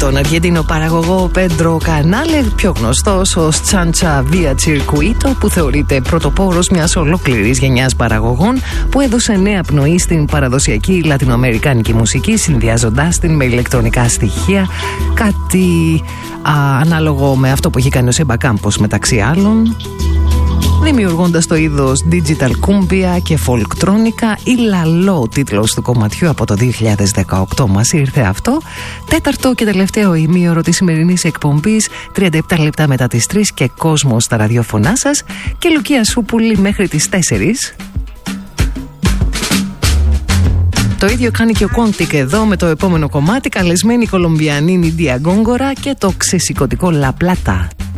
τον Αργεντίνο παραγωγό Πέντρο Κανάλε, πιο γνωστός ως Τσάντσα Βία Τσιρκουίτο, που θεωρείται πρωτοπόρος μιας ολόκληρης γενιάς παραγωγών που έδωσε νέα πνοή στην παραδοσιακή λατινοαμερικάνικη μουσική, συνδυάζοντάς την με ηλεκτρονικά στοιχεία, κάτι ανάλογο με αυτό που έχει κάνει ο Σέμπα Κάμπος μεταξύ άλλων, δημιουργώντας το είδος Digital Cumbia και Folktronica. Η Λαλό, τίτλος του κομματιού, από το 2018 μας ήρθε αυτό. Τέταρτο και τελευταίο ημίωρο της σημερινής εκπομπής, 37 λεπτά μετά τις 3 και κόσμο στα ραδιόφωνά σας, και Λουκία Σούπουλη μέχρι τις 4. Το ίδιο κάνει και ο Κόντικ εδώ με το επόμενο κομμάτι, καλεσμένη Κολομβιανή Νίντια Γκόγκορα και το ξεσηκωτικό La Plata.